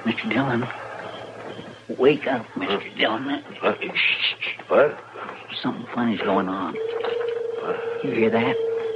Mr. Dillon. Wake up, Mr. Dillon. What? Something funny's going on. You hear that?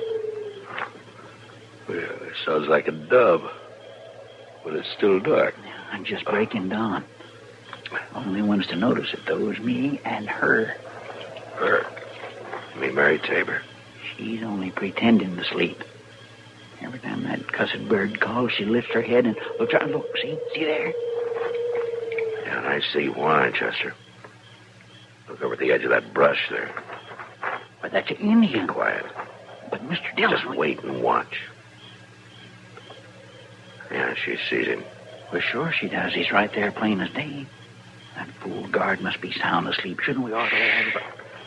Well, it sounds like a dove. But it's still dark. I'm just breaking dawn. Only ones to notice it, though, is me and her. Her? You mean Mary Tabor? She's only pretending to sleep. Every time that cussed bird calls, she lifts her head and looks out. Look, see there? Yeah, and I see why, Chester. Look over the edge of that brush there. But that's an Indian. Be quiet. But Mr. Dillon... Just wait and watch. Yeah, she sees him. Well, sure she does. He's right there plain as day. That fool guard must be sound asleep. Shouldn't we ought to have...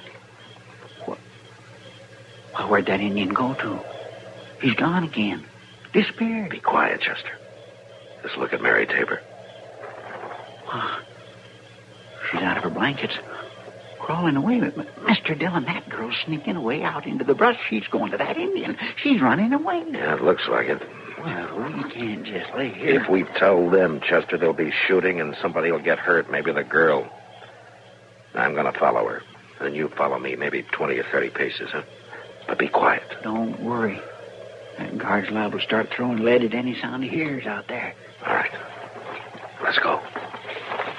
Well, where'd that Indian go to? He's gone again. Disappeared. Be quiet, Chester. Just look at Mary Tabor. Oh, she's out of her blankets. Crawling away. Mr. Dillon, that girl's sneaking away out into the brush. She's going to that Indian. She's running away. Yeah, it looks like it. Well, we can't just lay here. If we tell them, Chester, there'll be shooting and somebody will get hurt, maybe the girl. I'm going to follow her. And you follow me, maybe 20 or 30 paces, huh? But be quiet. Don't worry. That guard's liable to start throwing lead at any sound he hears out there. All right. Let's go.